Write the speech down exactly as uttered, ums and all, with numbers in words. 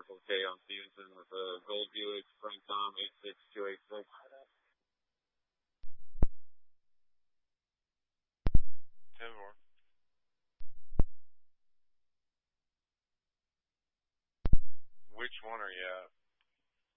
Circle K on Stevenson with a Gold Buick Frank Tom eight six two eight six. ten more. Which one are you at?